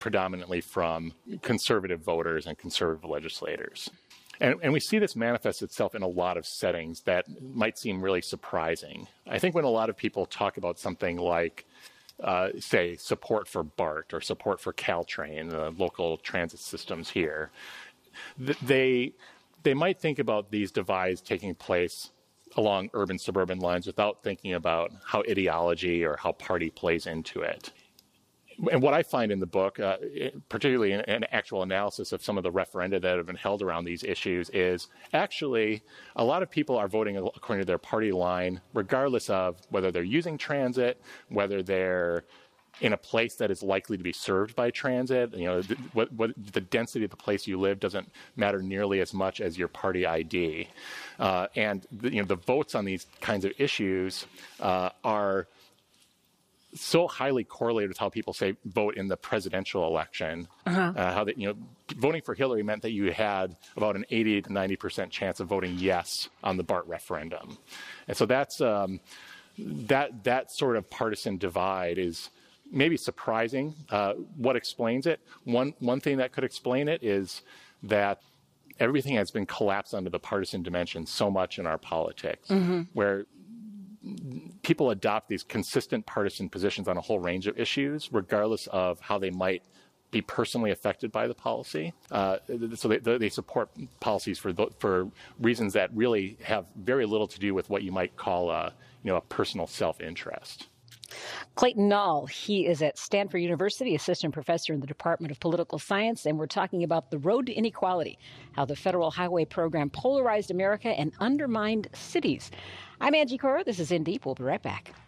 predominantly from conservative voters and conservative legislators. And we see this manifest itself in a lot of settings that might seem really surprising. I think when a lot of people talk about something like, say, support for BART or support for Caltrain, the local transit systems here, they might think about these divides taking place along urban-suburban lines without thinking about how ideology or how party plays into it. And what I find in the book, particularly in an actual analysis of some of the referenda that have been held around these issues, is actually a lot of people are voting according to their party line, regardless of whether they're using transit, whether they're in a place that is likely to be served by transit. You know, the density of the place you live doesn't matter nearly as much as your party ID. And the votes on these kinds of issues are so highly correlated with how people say vote in the presidential election. How that voting for Hillary meant that you had about an 80 to 90% chance of voting yes on the BART referendum, and so that's that sort of partisan divide is maybe surprising. What explains it? One thing that could explain it is that everything has been collapsed under the partisan dimension so much in our politics, where people adopt these consistent partisan positions on a whole range of issues, regardless of how they might be personally affected by the policy. So they support policies for reasons that really have very little to do with what you might call a personal self-interest. Clayton Nall, he is at Stanford University, assistant professor in the Department of Political Science, and we're talking about the road to inequality, how the federal highway program polarized America and undermined cities. I'm Angie Corr. This is In Deep. We'll be right back.